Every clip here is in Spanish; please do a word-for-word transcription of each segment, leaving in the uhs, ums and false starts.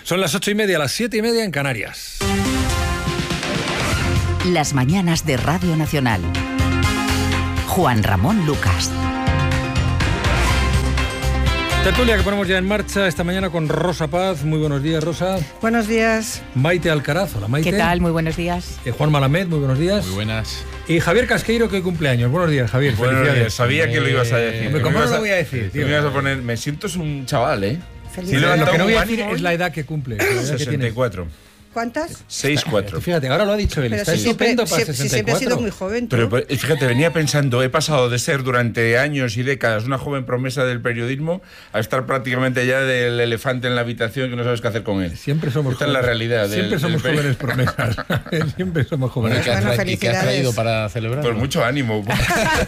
Son las ocho y media, las siete y media en Canarias. Las mañanas de Radio Nacional. Juan Ramón Lucas. Tertulia que ponemos ya en marcha esta mañana con Rosa Paz. Muy buenos días, Rosa. Buenos días. Maite Alcaraz. Hola, Maite. ¿Qué tal? Muy buenos días. Eh, Juan Malamed, muy buenos días. Muy buenas. Y Javier Casqueiro, que cumpleaños. Buenos días, Javier. Buenos días. Sabía que lo ibas a decir. Hombre, ¿cómo no lo voy a decir? Me ibas a poner, me siento es un chaval, ¿eh? Feliz Sí, lo, día. lo que no voy a un decir ánimo es la edad que cumple. La edad que sesenta y cuatro. ¿Cuántas? sesenta y cuatro. Fíjate, ahora lo ha dicho él. Pero Está si siempre, estupendo para si- si sesenta y cuatro. siempre has sido muy joven, tú. Pero pues, fíjate, venía pensando, he pasado de ser durante años y décadas una joven promesa del periodismo a estar prácticamente ya del elefante en la habitación que no sabes qué hacer con él. Siempre somos Esta es la jóvenes. realidad del- Siempre somos del jóvenes promesas. Siempre somos jóvenes. ¿Qué has, Bueno, tra- ¿y qué has felicidades. traído para celebrar? Pues mucho ánimo. Pues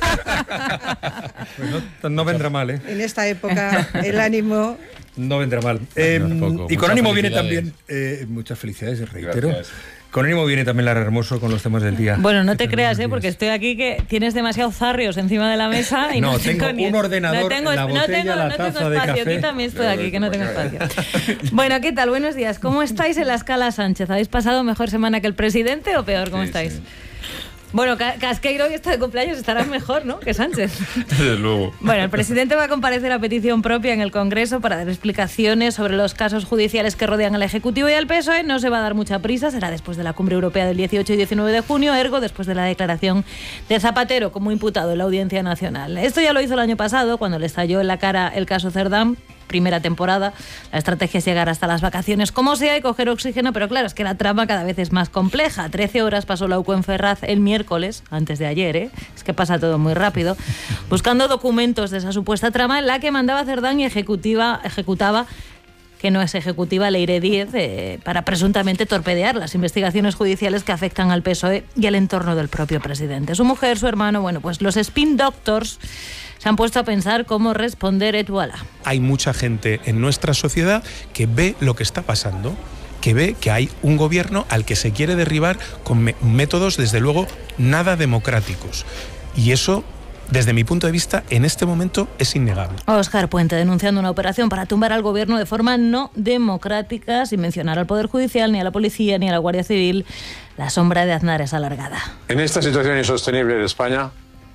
no, no vendrá mal, ¿eh? En esta época, el ánimo... No vendrá mal. Eh, poco. y con Muchas ánimo viene felicidades. también... eh, muchas felicidades, reitero. Gracias. Con ánimo viene también Lara Hermoso con los temas del día. Bueno, no te Que creas, tenemos ¿eh? Porque días. estoy aquí que tienes demasiados zarrios encima de la mesa y no, No, tengo ni- un ordenador, no tengo, la no botella, tengo, la no tengo taza de espacio. café. Aquí también estoy Ya aquí, ves, que no tengo pues, espacio. Bueno, ¿qué tal? Buenos días. ¿Cómo estáis en la escala Sánchez? ¿Habéis pasado mejor semana que el presidente o peor? ¿Cómo Sí, estáis? sí. Bueno, Ca- Casqueiro, que está de cumpleaños, estará mejor, ¿no? Que Sánchez. Desde luego. Bueno, el presidente va a comparecer a petición propia en el Congreso para dar explicaciones sobre los casos judiciales que rodean al Ejecutivo y al P S O E. No se va a dar mucha prisa, será después de la cumbre europea del dieciocho y diecinueve de junio, ergo después de la declaración de Zapatero como imputado en la Audiencia Nacional. Esto ya lo hizo el año pasado, cuando le estalló en la cara el caso Cerdán. Primera temporada, la estrategia es llegar hasta las vacaciones como sea y coger oxígeno, pero claro, es que la trama cada vez es más compleja. Trece horas pasó la U C O en Ferraz el miércoles, antes de ayer, ¿eh? Es que pasa todo muy rápido, buscando documentos de esa supuesta trama en la que mandaba Cerdán y ejecutiva, ejecutaba que no es ejecutiva, Leire Díez, eh, para presuntamente torpedear las investigaciones judiciales que afectan al P S O E y al entorno del propio presidente. Su mujer, su hermano, bueno, pues los spin doctors se han puesto a pensar cómo responder et voilà. Hay mucha gente en nuestra sociedad que ve lo que está pasando, que ve que hay un gobierno al que se quiere derribar con me- métodos, desde luego, nada democráticos. Y eso, desde mi punto de vista, en este momento es innegable. Óscar Puente denunciando una operación para tumbar al gobierno de forma no democrática, sin mencionar al Poder Judicial, ni a la Policía, ni a la Guardia Civil. La sombra de Aznar es alargada. En esta situación insostenible de España,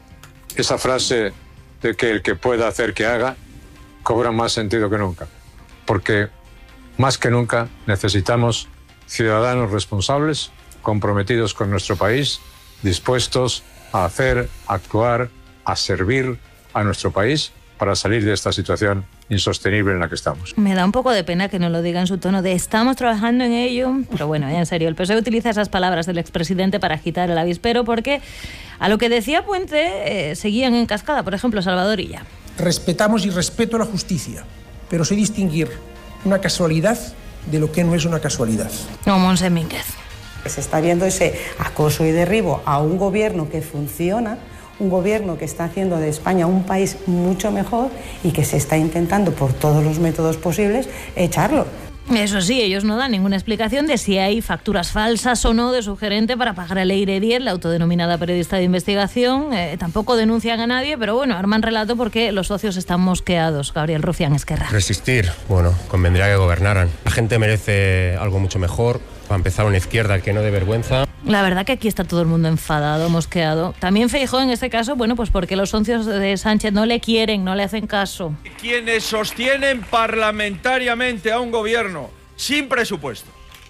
esa frase de que el que pueda hacer que haga cobra más sentido que nunca, porque más que nunca necesitamos ciudadanos responsables, comprometidos con nuestro país, dispuestos a hacer, a actuar, a servir a nuestro país para salir de esta situación insostenible en la que estamos. Me da un poco de pena que no lo diga en su tono de estamos trabajando en ello, pero bueno, ya en serio, el P S O E utiliza esas palabras del expresidente para agitar el avispero porque a lo que decía Puente eh, seguían en cascada, por ejemplo, Salvador Illa. Respetamos y respeto la justicia, pero sé distinguir una casualidad de lo que no es una casualidad. No, Monse Mínguez. Se está viendo ese acoso y derribo a un gobierno que funciona, un gobierno que está haciendo de España un país mucho mejor y que se está intentando por todos los métodos posibles echarlo. Eso sí, ellos no dan ninguna explicación de si hay facturas falsas o no de su gerente para pagar a Leire Díez, la autodenominada periodista de investigación. Eh, tampoco denuncian a nadie, pero bueno, arman relato porque los socios están mosqueados. Gabriel Rufián Esquerra. Resistir, bueno, convendría que gobernaran. La gente merece algo mucho mejor. Para empezar, una izquierda que no dé vergüenza. La verdad que aquí está todo el mundo enfadado, mosqueado. También Feijóo en este caso, bueno, pues porque los socios de Sánchez no le quieren, no le hacen caso. Quienes sostienen parlamentariamente a un gobierno sin presupuesto,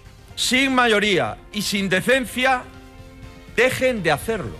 sin mayoría y sin decencia, dejen de hacerlo.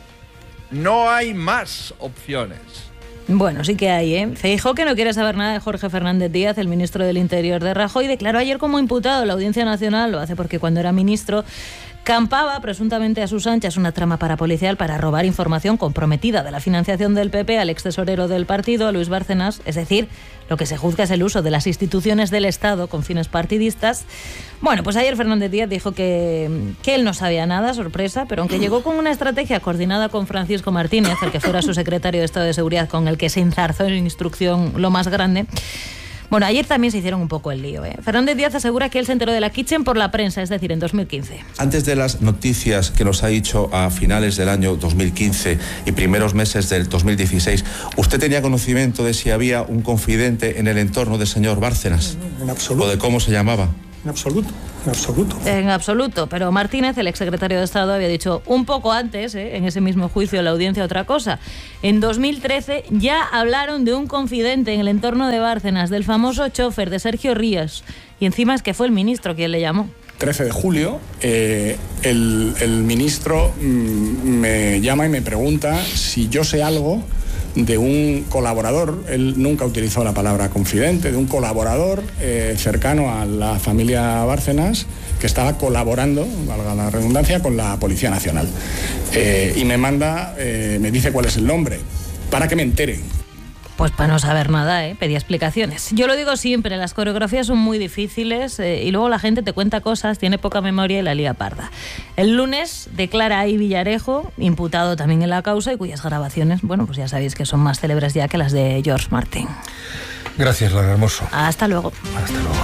No hay más opciones. Bueno, sí que hay, ¿eh? Feijóo, que no quiere saber nada de Jorge Fernández Díaz, el ministro del Interior de Rajoy, declaró ayer como imputado en la Audiencia Nacional, lo hace porque cuando era ministro campaba presuntamente a sus anchas una trama parapolicial para robar información comprometida de la financiación del P P al extesorero del partido, a Luis Bárcenas. Es decir, lo que se juzga es el uso de las instituciones del Estado con fines partidistas. Bueno, pues ayer Fernández Díaz dijo que, que él no sabía nada, sorpresa, pero aunque llegó con una estrategia coordinada con Francisco Martínez, el que fuera su secretario de Estado de Seguridad, con el que se enzarzó en instrucción lo más grande. Bueno, ayer también se hicieron un poco el lío, ¿eh? Fernández Díaz asegura que él se enteró de la Kitchen por la prensa, es decir, en dos mil quince. Antes de las noticias que nos ha dicho a finales del año dos mil quince y primeros meses del dos mil dieciséis, ¿usted tenía conocimiento de si había un confidente en el entorno del señor Bárcenas? En absoluto. ¿O de cómo se llamaba? En absoluto, en absoluto. En absoluto, pero Martínez, el exsecretario de Estado, había dicho un poco antes, ¿eh? en ese mismo juicio en la audiencia, otra cosa. En dos mil trece ya hablaron de un confidente en el entorno de Bárcenas, del famoso chofer de Sergio Ríos, y encima es que fue el ministro quien le llamó. trece de julio, eh, el, el ministro mm, me llama y me pregunta si yo sé algo de un colaborador, él nunca utilizó la palabra confidente, de un colaborador eh, cercano a la familia Bárcenas que estaba colaborando, valga la redundancia, con la Policía Nacional. Eh, y me manda, eh, me dice cuál es el nombre, para que me entere. Pues para no saber nada, ¿eh? Pedía explicaciones. Yo lo digo siempre, las coreografías son muy difíciles eh, y luego la gente te cuenta cosas, tiene poca memoria y la lía parda. El lunes declara ahí Villarejo, imputado también en la causa y cuyas grabaciones, bueno, pues ya sabéis que son más célebres ya que las de George Martin. Gracias, Lara Hermoso. Hasta luego. Hasta luego.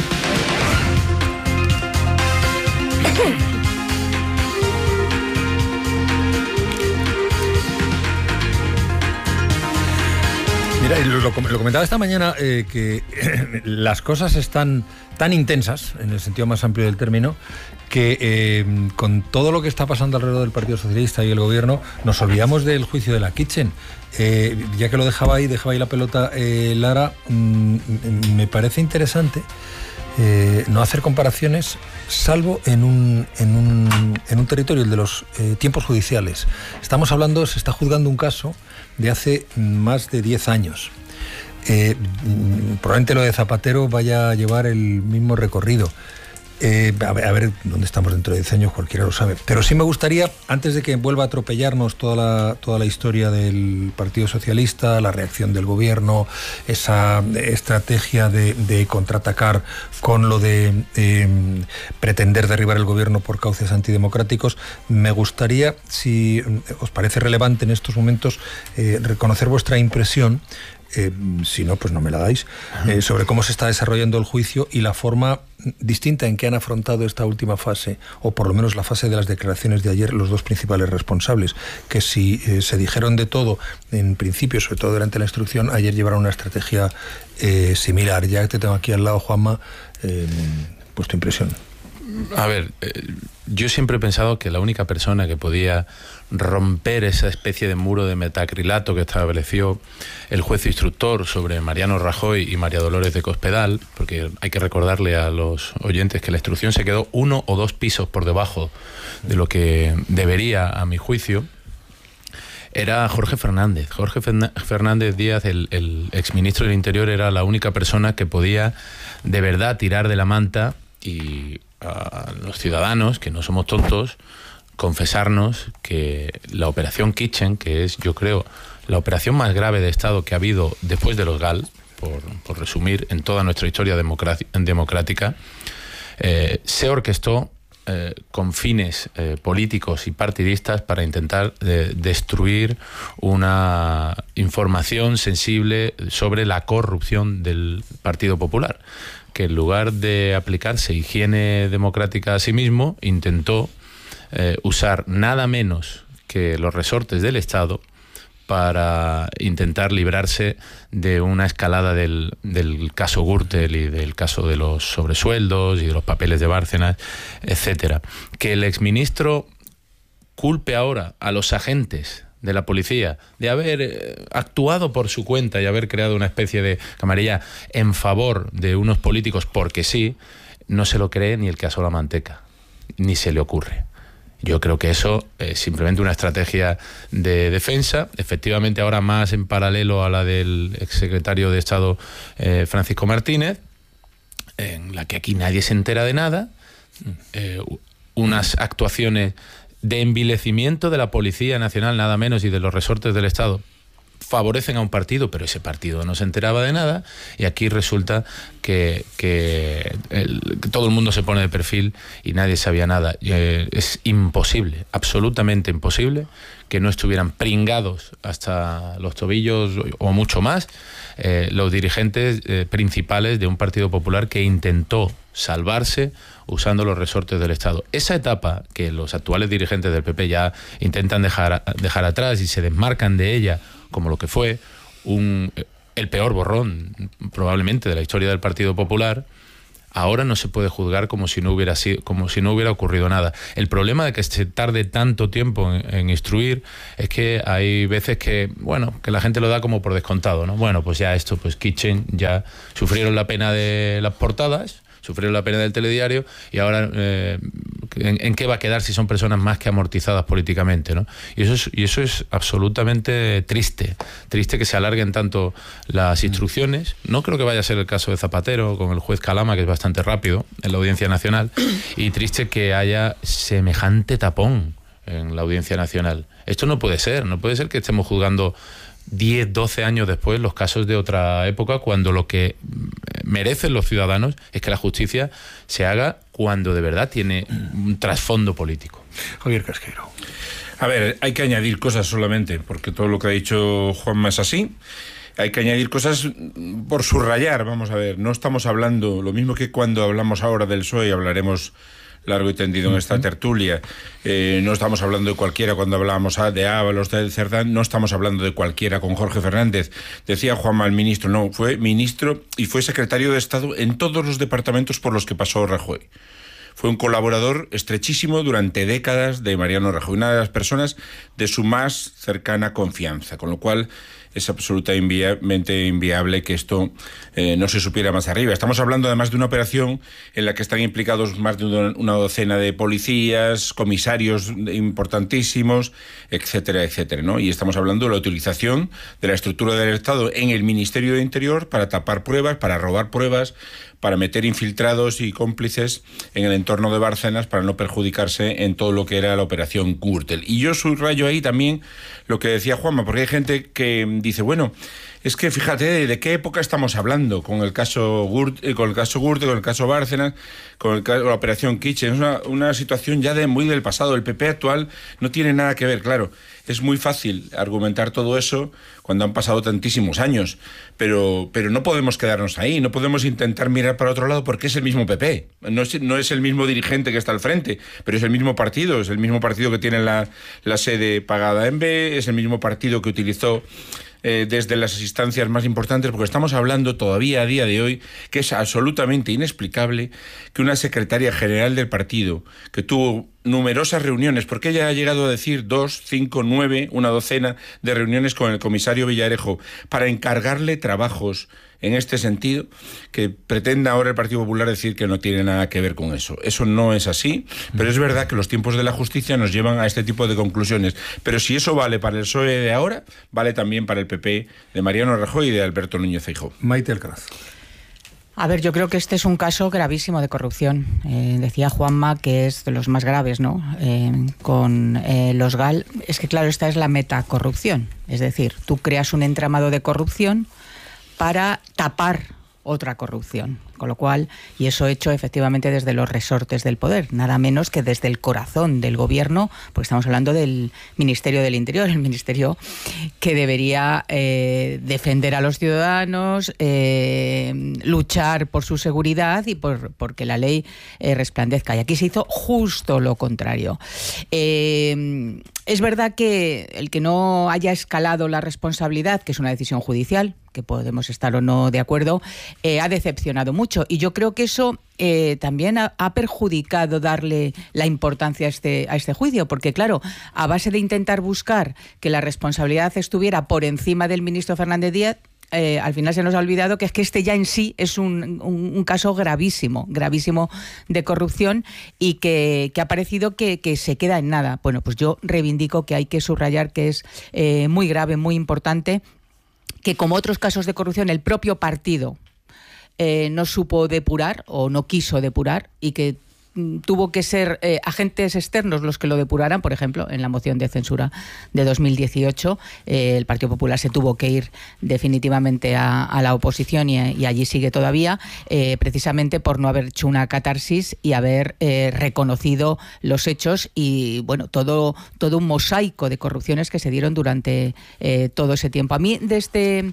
Mira, lo, lo comentaba esta mañana, eh, que las cosas están tan intensas, en el sentido más amplio del término, que eh, con todo lo que está pasando alrededor del Partido Socialista y el Gobierno, nos olvidamos del juicio de la Kitchen. Eh, ya que lo dejaba ahí, dejaba ahí la pelota, eh, Lara, mmm, me parece interesante eh, no hacer comparaciones, salvo en un, en un, en un territorio, el de los eh, tiempos judiciales. Estamos hablando, se está juzgando un caso de hace más de diez años. Eh, probablemente lo de Zapatero vaya a llevar el mismo recorrido. Eh, a, ver, a ver dónde estamos dentro de diez años, cualquiera lo sabe. Pero sí me gustaría, antes de que vuelva a atropellarnos toda la, toda la historia del Partido Socialista, la reacción del Gobierno, esa estrategia de, de contraatacar con lo de eh, pretender derribar el Gobierno por cauces antidemocráticos, me gustaría, si os parece relevante en estos momentos, eh, reconocer vuestra impresión. Eh, si no, pues no me la dais, eh, sobre cómo se está desarrollando el juicio y la forma distinta en que han afrontado esta última fase, o por lo menos la fase de las declaraciones de ayer, los dos principales responsables, que si eh, se dijeron de todo en principio, sobre todo durante la instrucción, ayer llevaron una estrategia eh, similar. Ya te tengo aquí al lado, Juanma, eh, pues tu impresión. A ver, eh, yo siempre he pensado que la única persona que podía romper esa especie de muro de metacrilato que estableció el juez instructor sobre Mariano Rajoy y María Dolores de Cospedal, porque hay que recordarle a los oyentes que la instrucción se quedó uno o dos pisos por debajo de lo que debería, a mi juicio, era Jorge Fernández. Jorge Fernández Díaz, el, el exministro del Interior, era la única persona que podía de verdad tirar de la manta y a los ciudadanos, que no somos tontos, confesarnos que la operación Kitchen, que es, yo creo, la operación más grave de Estado que ha habido después de los GAL, por, por resumir, en toda nuestra historia democrática, eh, se orquestó eh, con fines eh, políticos y partidistas para intentar eh, destruir una información sensible sobre la corrupción del Partido Popular, que en lugar de aplicarse higiene democrática a sí mismo, intentó eh, usar nada menos que los resortes del Estado para intentar librarse de una escalada del, del caso Gürtel y del caso de los sobresueldos y de los papeles de Bárcenas, etcétera. Que el exministro culpe ahora a los agentes de la policía de haber eh, actuado por su cuenta y haber creado una especie de camarilla en favor de unos políticos porque sí, no se lo cree ni el que asó la manteca, ni se le ocurre. Yo creo que eso es simplemente una estrategia de defensa, efectivamente ahora más en paralelo a la del exsecretario de Estado eh, Francisco Martínez, en la que aquí nadie se entera de nada, eh, unas actuaciones de envilecimiento de la Policía Nacional, nada menos, y de los resortes del Estado, favorecen a un partido, pero ese partido no se enteraba de nada, y aquí resulta que, que, el, que todo el mundo se pone de perfil y nadie sabía nada. Eh, es imposible, absolutamente imposible, que no estuvieran pringados hasta los tobillos o mucho más eh, los dirigentes eh, principales de un Partido Popular que intentó salvarse usando los resortes del Estado. Esa etapa que los actuales dirigentes del P P ya intentan dejar, dejar atrás y se desmarcan de ella como lo que fue un, el peor borrón probablemente de la historia del Partido Popular, ahora no se puede juzgar como si no hubiera sido, como si no hubiera ocurrido nada. El problema de que se tarde tanto tiempo en, en instruir es que hay veces que, bueno, que la gente lo da como por descontado, ¿no? Bueno, pues ya esto, pues Kitchen ya sufrieron la pena de las portadas, sufrieron la pena del telediario y ahora eh, ¿en, ¿en qué va a quedar si son personas más que amortizadas políticamente, ¿no? Y eso es, y eso es absolutamente triste, triste que se alarguen tanto las instrucciones. No creo que vaya a ser el caso de Zapatero con el juez Calama, que es bastante rápido en la Audiencia Nacional, y triste que haya semejante tapón en la Audiencia Nacional. Esto no puede ser, no puede ser que estemos juzgando diez, doce años después los casos de otra época, cuando lo que merecen los ciudadanos es que la justicia se haga cuando de verdad tiene un trasfondo político. Javier Casqueiro. A ver, hay que añadir cosas solamente, porque todo lo que ha dicho Juanma es así. Hay que añadir cosas por subrayar, vamos a ver. No estamos hablando, lo mismo que cuando hablamos ahora del P S O E, hablaremos largo y tendido en esta tertulia. Eh, no estamos hablando de cualquiera cuando hablábamos de Ábalos, de Cerdán, no estamos hablando de cualquiera con Jorge Fernández. Decía Juanma, el ministro, no, fue ministro y fue secretario de Estado en todos los departamentos por los que pasó Rajoy. Fue un colaborador estrechísimo durante décadas de Mariano Rajoy, una de las personas de su más cercana confianza, con lo cual es absolutamente inviable que esto eh, no se supiera más arriba. Estamos hablando además de una operación en la que están implicados más de una docena de policías, comisarios importantísimos, etcétera, etcétera, ¿no? Y estamos hablando de la utilización de la estructura del Estado en el Ministerio de Interior para tapar pruebas, para robar pruebas, para meter infiltrados y cómplices en el entorno de Bárcenas para no perjudicarse en todo lo que era la operación Gürtel. Y yo subrayo ahí también lo que decía Juanma, porque hay gente que dice, bueno, es que fíjate de qué época estamos hablando con el caso Gürtel, con el caso Gürtel, con el caso Bárcenas, con, el, con la operación Kitchen. Es una, una situación ya de muy del pasado. El P P actual no tiene nada que ver, claro. Es muy fácil argumentar todo eso cuando han pasado tantísimos años, pero, pero no podemos quedarnos ahí, no podemos intentar mirar para otro lado porque es el mismo P P, no es, no es el mismo dirigente que está al frente, pero es el mismo partido, es el mismo partido que tiene la, la sede pagada en B, es el mismo partido que utilizó Eh, desde las instancias más importantes, porque estamos hablando todavía a día de hoy que es absolutamente inexplicable que una secretaria general del partido, que tuvo numerosas reuniones, porque ella ha llegado a decir dos, cinco, nueve, una docena de reuniones con el comisario Villarejo para encargarle trabajos en este sentido, que pretenda ahora el Partido Popular decir que no tiene nada que ver con eso. Eso no es así, pero es verdad que los tiempos de la justicia nos llevan a este tipo de conclusiones. Pero si eso vale para el P S O E de ahora, vale también para el P P de Mariano Rajoy y de Alberto Núñez Feijóo. Maite Alcaraz. A ver, yo creo que este es un caso gravísimo de corrupción. Eh, decía Juanma que es de los más graves, ¿no? Eh, con eh, los G A L. Es que, claro, esta es la metacorrupción. Es decir, tú creas un entramado de corrupción para tapar otra corrupción. Con lo cual, y eso hecho efectivamente desde los resortes del poder, nada menos que desde el corazón del gobierno, porque estamos hablando del Ministerio del Interior, el ministerio que debería eh, defender a los ciudadanos, eh, luchar por su seguridad y por porque la ley eh, resplandezca. Y aquí se hizo justo lo contrario. Eh, es verdad que el que no haya escalado la responsabilidad, que es una decisión judicial, que podemos estar o no de acuerdo, eh, ha decepcionado mucho. Y yo creo que eso eh, también ha, ha perjudicado darle la importancia a este, a este juicio, porque claro, a base de intentar buscar que la responsabilidad estuviera por encima del ministro Fernández Díaz, Eh, al final se nos ha olvidado que es que este ya en sí es un, un, un caso gravísimo, gravísimo de corrupción y que, que ha parecido que, que se queda en nada. Bueno, pues yo reivindico que hay que subrayar que es eh, muy grave, muy importante, que como otros casos de corrupción el propio partido eh, no supo depurar o no quiso depurar y que tuvo que ser eh, agentes externos los que lo depuraran. Por ejemplo, en la moción de censura de dos mil dieciocho, eh, el Partido Popular se tuvo que ir definitivamente a, a la oposición y, y allí sigue todavía, eh, precisamente por no haber hecho una catarsis y haber eh, reconocido los hechos y, bueno, todo, todo un mosaico de corrupciones que se dieron durante eh, todo ese tiempo. A mí, de este...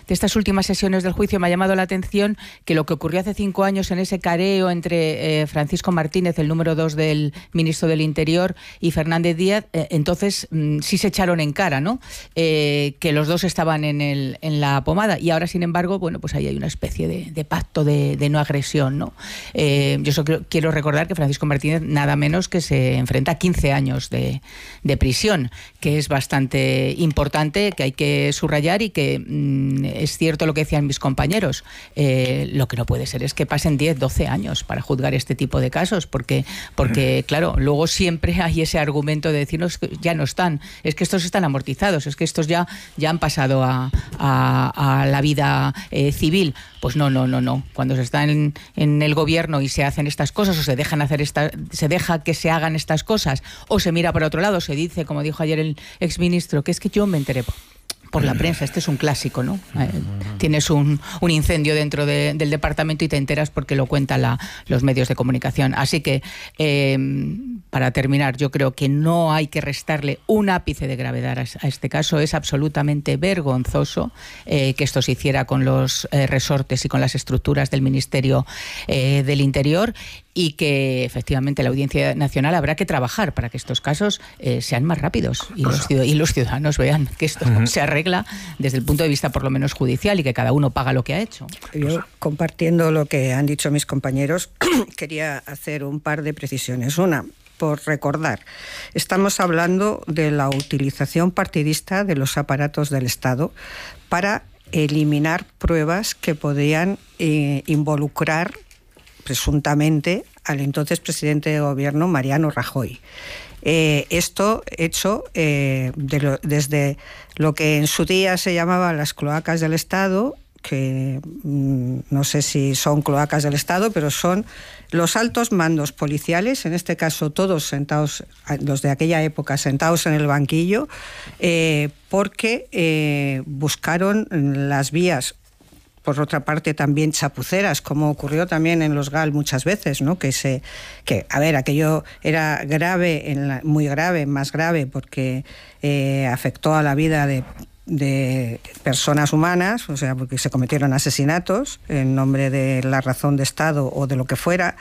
de estas últimas sesiones del juicio me ha llamado la atención que lo que ocurrió hace cinco años en ese careo entre eh, Francisco Martínez, el número dos del ministro del Interior, y Fernández Díaz, eh, entonces mm, sí se echaron en cara, ¿no? Eh, que los dos estaban en, el, en la pomada, y ahora, sin embargo, bueno, pues ahí hay una especie de, de pacto de, de no agresión, ¿no? Eh, yo solo quiero, quiero recordar que Francisco Martínez nada menos que se enfrenta a quince años de, de prisión, que es bastante importante, que hay que subrayar, y que mmm, es cierto lo que decían mis compañeros. Eh, lo que no puede ser es que pasen diez, doce años para juzgar este tipo de casos, porque, porque claro, luego siempre hay ese argumento de decirnos que ya no están, es que estos están amortizados, es que estos ya, ya han pasado a, a, a la vida eh, civil. Pues no, no, no, no. Cuando se está en, en el gobierno y se hacen estas cosas, o se dejan hacer esta, se deja que se hagan estas cosas, o se mira por otro lado, se dice, como dijo ayer el exministro, que es que yo me enteré por la prensa. Este es un clásico, ¿no? Eh, tienes un, un incendio dentro de, del departamento y te enteras porque lo cuentan la, los medios de comunicación. Así que, eh, para terminar, yo creo que no hay que restarle un ápice de gravedad a, a este caso. Es absolutamente vergonzoso eh, que esto se hiciera con los eh, resortes y con las estructuras del Ministerio eh, del Interior, y que efectivamente la Audiencia Nacional habrá que trabajar para que estos casos eh, sean más rápidos y los, y los ciudadanos vean que esto uh-huh. se arregla desde el punto de vista por lo menos judicial, y que cada uno paga lo que ha hecho. Yo, compartiendo lo que han dicho mis compañeros, quería hacer un par de precisiones. Una, por recordar, estamos hablando de la utilización partidista de los aparatos del Estado para eliminar pruebas que podían eh, involucrar presuntamente al entonces presidente de gobierno, Mariano Rajoy. Eh, esto hecho eh, de lo, desde lo que en su día se llamaba las cloacas del Estado, que mmm, no sé si son cloacas del Estado, pero son los altos mandos policiales, en este caso todos sentados, los de aquella época, sentados en el banquillo, eh, porque eh, buscaron las vías, por otra parte también chapuceras, como ocurrió también en los G A L muchas veces, ¿no? Que se, que a ver, aquello era grave, en la, muy grave, más grave, porque eh, afectó a la vida de, de personas humanas, o sea, porque se cometieron asesinatos en nombre de la razón de Estado o de lo que fuera,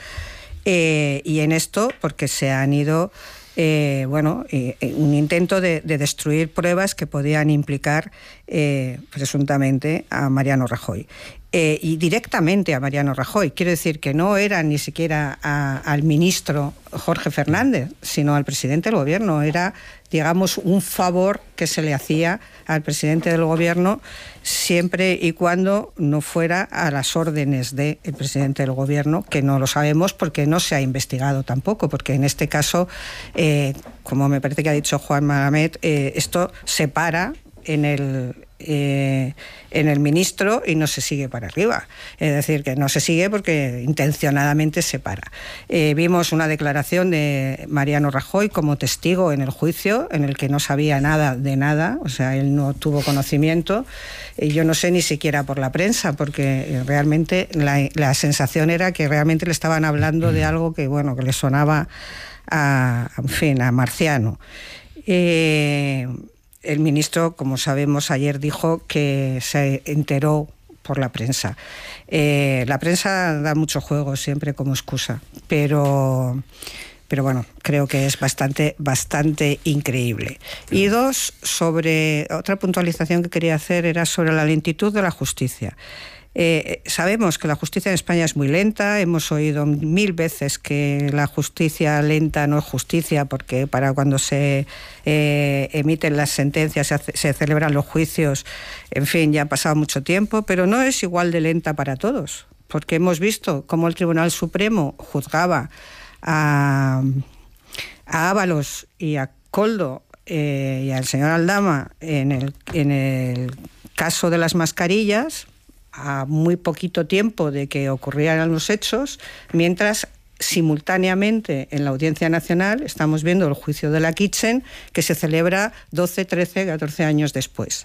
eh, y en esto porque se han ido Eh, bueno, eh, un intento de, de destruir pruebas que podían implicar eh, presuntamente a Mariano Rajoy. Eh, y directamente a Mariano Rajoy. Quiero decir que no era ni siquiera a, al ministro Jorge Fernández, sino al presidente del gobierno. Era, digamos, un favor que se le hacía al presidente del gobierno, siempre y cuando no fuera a las órdenes del presidente del gobierno, que no lo sabemos porque no se ha investigado tampoco, porque en este caso, eh, como me parece que ha dicho Juan Malamed, eh, esto se para en el eh, en el ministro y no se sigue para arriba. Es decir, que no se sigue porque intencionadamente se para. Eh, vimos una declaración de Mariano Rajoy como testigo en el juicio, en el que no sabía nada de nada, o sea, él no tuvo conocimiento, y yo no sé ni siquiera por la prensa, porque realmente la, la sensación era que realmente le estaban hablando de algo que, bueno, que le sonaba a, en fin, a marciano. Eh, El ministro, como sabemos, ayer dijo que se enteró por la prensa. Eh, la prensa da mucho juego siempre como excusa, pero, pero bueno, creo que es bastante, bastante increíble. Y dos, sobre otra puntualización que quería hacer era sobre la lentitud de la justicia. Eh, sabemos que la justicia en España es muy lenta, hemos oído mil veces que la justicia lenta no es justicia, porque para cuando se eh, emiten las sentencias, se, hace, se celebran los juicios, en fin, ya ha pasado mucho tiempo, pero no es igual de lenta para todos, porque hemos visto cómo el Tribunal Supremo juzgaba a, a Ábalos y a Koldo eh, y al señor Aldama en el, en el caso de las mascarillas, a muy poquito tiempo de que ocurrieran los hechos, mientras simultáneamente en la Audiencia Nacional estamos viendo el juicio de la Kitchen, que se celebra doce, trece, catorce años después.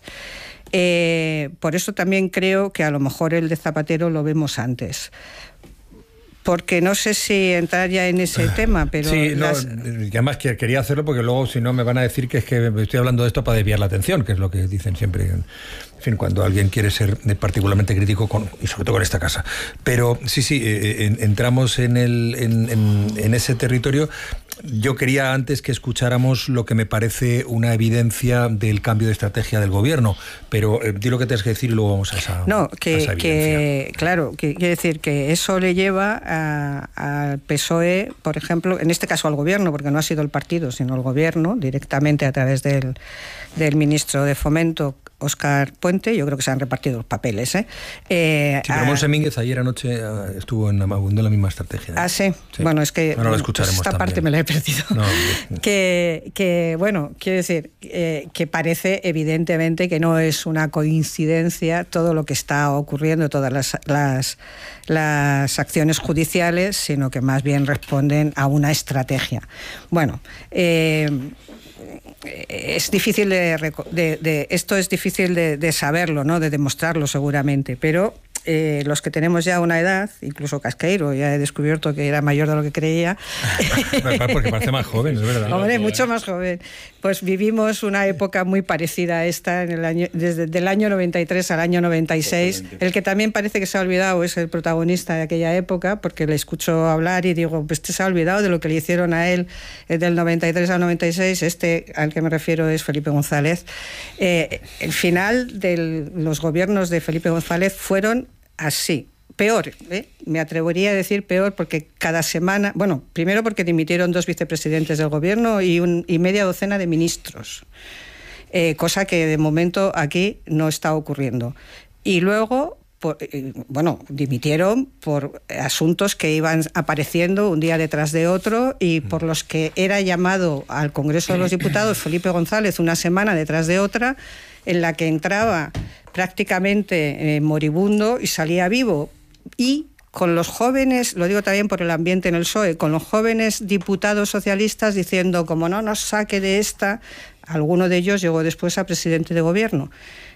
Eh, por eso también creo que a lo mejor el de Zapatero lo vemos antes. porque no sé si entrar ya en ese tema, pero... Sí, no, las... y además que quería hacerlo porque luego si no me van a decir que es que estoy hablando de esto para desviar la atención, que es lo que dicen siempre, en fin, cuando alguien quiere ser particularmente crítico con, y sobre todo con esta casa. Pero sí, sí, eh, en, entramos en, el, en, en, en ese territorio. Yo quería antes que escucháramos lo que me parece una evidencia del cambio de estrategia del gobierno, pero eh, di lo que tienes que decir y luego vamos a esa No, que, a esa que claro, que quiere decir que eso le lleva al P S O E, por ejemplo, en este caso al gobierno, porque no ha sido el partido, sino el gobierno, directamente a través del, del ministro de Fomento, Óscar Puente. Yo creo que se han repartido los papeles. ¿eh? Eh, sí, pero Monse Mínguez ayer anoche estuvo en, en la misma estrategia. ¿eh? Ah, sí? sí. Bueno, es que bueno, lo escucharemos esta también. parte me la he perdido. No, que, que, bueno, quiero decir, eh, que parece evidentemente que no es una coincidencia todo lo que está ocurriendo, todas las, las, las acciones judiciales, sino que más bien responden a una estrategia. Bueno, eh, es difícil de, de, de esto es difícil de, de saberlo, ¿no? De demostrarlo seguramente, pero eh, los que tenemos ya una edad, incluso Casqueiro, ya he descubierto que era mayor de lo que creía. Porque parece más joven, es verdad. Hombre, mucho más joven. Pues vivimos una época muy parecida a esta, en el año, desde el año noventa y tres al año noventa y seis. El que también parece que se ha olvidado es el protagonista de aquella época, porque le escucho hablar y digo, pues este se ha olvidado de lo que le hicieron a él del noventa y tres al noventa y seis. Este al que me refiero es Felipe González. Eh, el final de los gobiernos de Felipe González fueron así. Peor, ¿eh? Me atrevería a decir peor, porque cada semana, bueno, primero porque dimitieron dos vicepresidentes del gobierno y, un, y media docena de ministros, eh, cosa que de momento aquí no está ocurriendo. Y luego, por, eh, bueno, dimitieron por asuntos que iban apareciendo un día detrás de otro y por los que era llamado al Congreso de los Diputados Felipe González una semana detrás de otra, en la que entraba prácticamente eh, moribundo y salía vivo. Y con los jóvenes, lo digo también por el ambiente en el P S O E, con los jóvenes diputados socialistas diciendo, como no nos saque de esta, alguno de ellos llegó después a presidente de gobierno.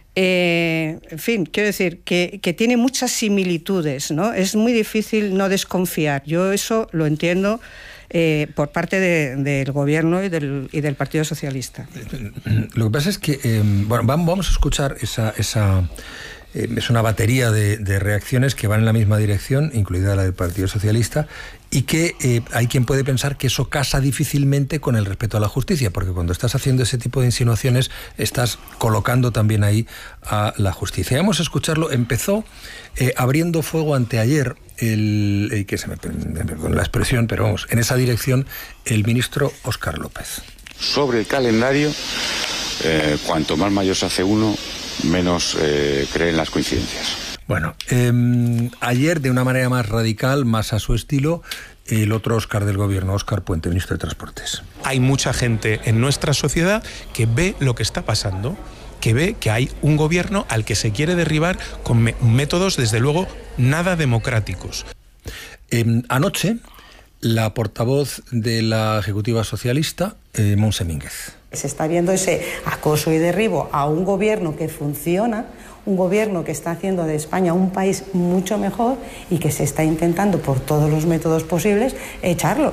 Eh, en fin, quiero decir que, que tiene muchas similitudes, ¿no? Es muy difícil no desconfiar. Yo eso lo entiendo eh, por parte de, del gobierno y del, y del Partido Socialista. Lo que pasa es que, eh, bueno, vamos a escuchar esa... esa eh, es una batería de, de reacciones que van en la misma dirección, incluida la del Partido Socialista, y que eh, hay quien puede pensar que eso casa difícilmente con el respeto a la justicia, porque cuando estás haciendo ese tipo de insinuaciones estás colocando también ahí a la justicia. Vamos a escucharlo. Empezó eh, abriendo fuego anteayer, el, eh, que se me perdón la expresión, pero vamos, en esa dirección, el ministro Óscar López. Sobre el calendario, eh, cuanto más mayor se hace uno, menos eh, creen las coincidencias. Bueno, eh, ayer de una manera más radical, más a su estilo, el otro Óscar del gobierno, Óscar Puente, ministro de Transportes. Hay mucha gente en nuestra sociedad que ve lo que está pasando, que ve que hay un gobierno al que se quiere derribar con me- métodos, desde luego, nada democráticos. Eh, anoche, la portavoz de la Ejecutiva Socialista, eh, Monse Mínguez. Se está viendo ese acoso y derribo a un gobierno que funciona, un gobierno que está haciendo de España un país mucho mejor y que se está intentando por todos los métodos posibles echarlo.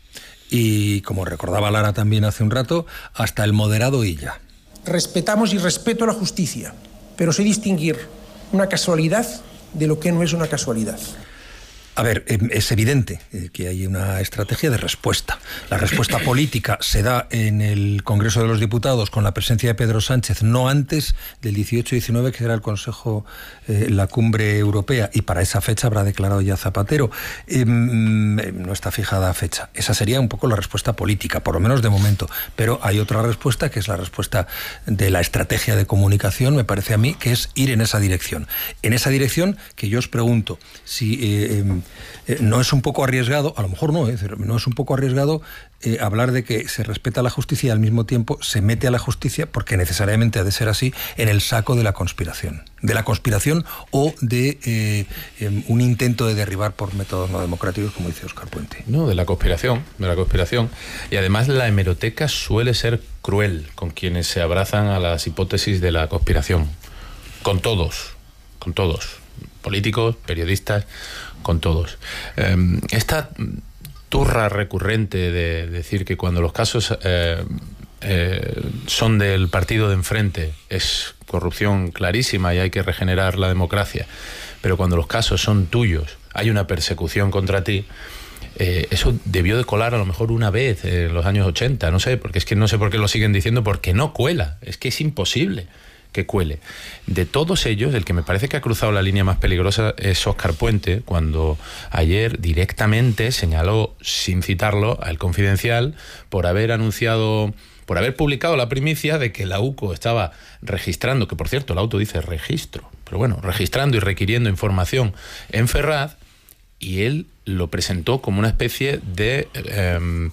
Y como recordaba Lara también hace un rato, hasta el moderado Illa. Respetamos y respeto la justicia, pero sé distinguir una casualidad de lo que no es una casualidad. A ver, es evidente que hay una estrategia de respuesta. La respuesta política se da en el Congreso de los Diputados con la presencia de Pedro Sánchez, no antes del dieciocho diecinueve, que será el Consejo, eh, la cumbre europea, y para esa fecha habrá declarado ya Zapatero. Eh, no está fijada fecha. Esa sería un poco la respuesta política, por lo menos de momento. Pero hay otra respuesta, que es la respuesta de la estrategia de comunicación, me parece a mí, que es ir en esa dirección. En esa dirección que yo os pregunto, si... Eh, eh, Eh, no es un poco arriesgado, a lo mejor no, eh, no es un poco arriesgado eh, hablar de que se respeta la justicia y al mismo tiempo se mete a la justicia, porque necesariamente ha de ser así, en el saco de la conspiración. De la conspiración o de eh, eh, un intento de derribar por métodos no democráticos, como dice Óscar Puente. No, de la conspiración, de la conspiración. Y además la hemeroteca suele ser cruel con quienes se abrazan a las hipótesis de la conspiración. Con todos, con todos. políticos, periodistas, con todos. Eh, esta turra recurrente de decir que cuando los casos eh, eh, son del partido de enfrente es corrupción clarísima y hay que regenerar la democracia, pero cuando los casos son tuyos hay una persecución contra ti. Eh, eso debió de colar a lo mejor una vez en los años ochenta, no sé, porque es que no sé por qué lo siguen diciendo, porque no cuela, es que es imposible que cuele. De todos ellos, el que me parece que ha cruzado la línea más peligrosa es Óscar Puente, cuando ayer directamente señaló, sin citarlo, al Confidencial por haber anunciado, por haber publicado la primicia de que la U C O estaba registrando, que por cierto el auto dice registro, pero bueno, registrando y requiriendo información en Ferraz, y él lo presentó como una especie de eh,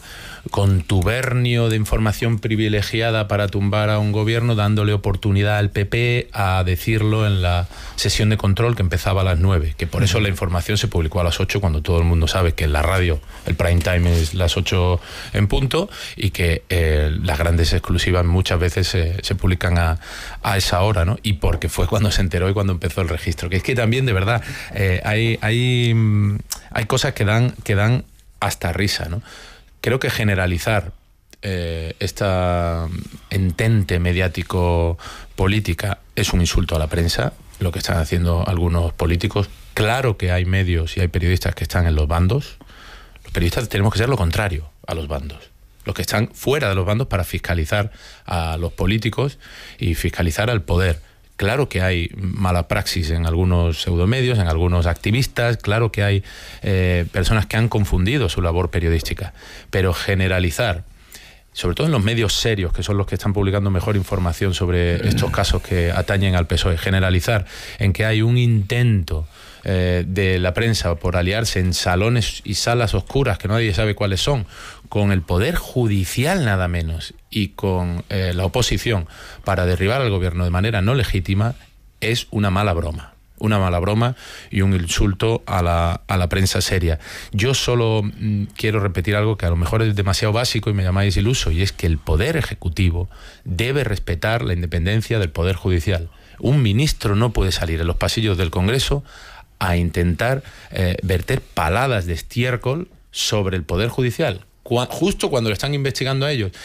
contubernio de información privilegiada para tumbar a un gobierno, dándole oportunidad al P P a decirlo en la sesión de control que empezaba a las nueve, que por eso la información se publicó a las ocho, cuando todo el mundo sabe que en la radio el prime time es las ocho en punto, y que eh, las grandes exclusivas muchas veces se, se publican a, a esa hora, ¿no? Y porque fue cuando se enteró y cuando empezó el registro. Que es que también, de verdad, eh, hay, hay, hay cosas que dan, que dan hasta risa, ¿no? Creo que generalizar eh, esta entente mediático política es un insulto a la prensa, lo que están haciendo algunos políticos. Claro que hay medios y hay periodistas que están en los bandos. Los periodistas tenemos que ser lo contrario a los bandos, los que están fuera de los bandos para fiscalizar a los políticos y fiscalizar al poder. Claro que hay mala praxis en algunos pseudomedios, en algunos activistas, claro que hay eh, personas que han confundido su labor periodística, pero generalizar, sobre todo en los medios serios, que son los que están publicando mejor información sobre estos casos que atañen al P S O E, generalizar en que hay un intento eh, de la prensa por aliarse en salones y salas oscuras, que nadie sabe cuáles son, con el Poder Judicial nada menos, y con eh, la oposición para derribar al gobierno de manera no legítima, es una mala broma. Una mala broma y un insulto a la, a la prensa seria. Yo solo mm, quiero repetir algo que a lo mejor es demasiado básico y me llamáis iluso, y es que el Poder Ejecutivo debe respetar la independencia del Poder Judicial. Un ministro no puede salir en los pasillos del Congreso a intentar eh, verter paladas de estiércol sobre el Poder Judicial, justo cuando le están investigando a ellos.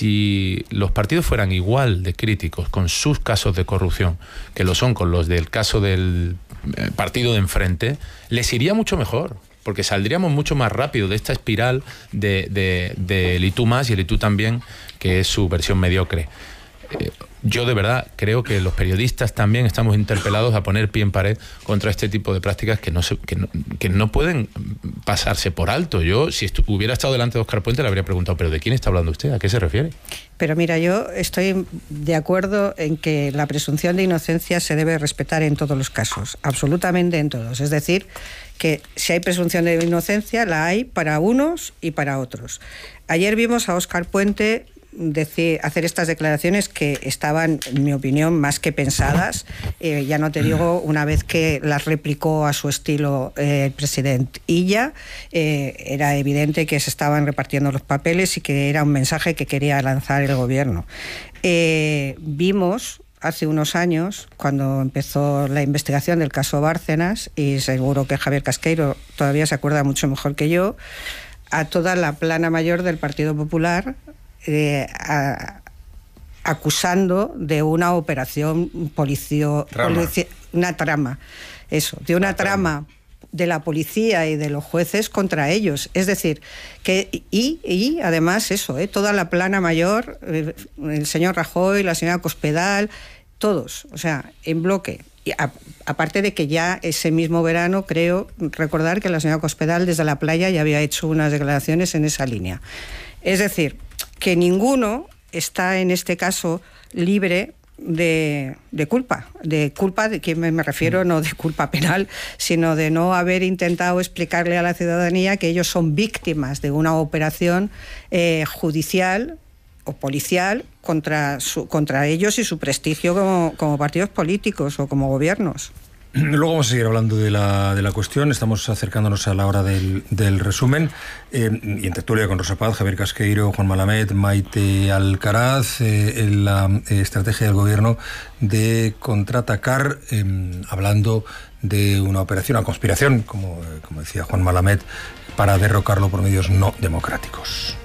Si los partidos fueran igual de críticos con sus casos de corrupción que lo son con los del caso del partido de enfrente, les iría mucho mejor, porque saldríamos mucho más rápido de esta espiral de, de, de el y tú más y el y tú también, que es su versión mediocre. Eh, Yo de verdad creo que los periodistas también estamos interpelados a poner pie en pared contra este tipo de prácticas que no, se, que no, que no pueden pasarse por alto. Yo, si estu- hubiera estado delante de Óscar Puente, le habría preguntado, ¿pero de quién está hablando usted? ¿A qué se refiere? Pero mira, yo estoy de acuerdo en que la presunción de inocencia se debe respetar en todos los casos, absolutamente en todos. Es decir, que si hay presunción de inocencia, la hay para unos y para otros. Ayer vimos a Óscar Puente decir, hacer estas declaraciones que estaban, en mi opinión, más que pensadas. Eh, ya no te digo, una vez que las replicó a su estilo eh, el presidente Illa, eh, era evidente que se estaban repartiendo los papeles y que era un mensaje que quería lanzar el gobierno. Eh, vimos hace unos años, cuando empezó la investigación del caso Bárcenas, y seguro que Javier Casqueiro todavía se acuerda mucho mejor que yo, a toda la plana mayor del Partido Popular, Eh, a, acusando de una operación policio, trama. polici, una trama, eso, de una trama de la policía y de los jueces contra ellos. Es decir, que y, y además eso, eh, toda la plana mayor, eh, el señor Rajoy, la señora Cospedal, todos, o sea, en bloque. Y a, aparte de que ya ese mismo verano, creo recordar que la señora Cospedal desde la playa ya había hecho unas declaraciones en esa línea. Es decir, que ninguno está en este caso libre de, de culpa, de culpa de que me, me refiero, no de culpa penal, sino de no haber intentado explicarle a la ciudadanía que ellos son víctimas de una operación eh, judicial o policial contra, su, contra ellos y su prestigio como, como partidos políticos o como gobiernos. luego vamos a seguir hablando de la, de la cuestión. Estamos acercándonos a la hora del, del resumen. Eh, y en tertulia con Rosa Paz, Javier Casqueiro, Juan Malamed, Maite Alcaraz, eh, en la eh, estrategia del gobierno de contraatacar, eh, hablando de una operación, una conspiración, como, como decía Juan Malamed, para derrocarlo por medios no democráticos.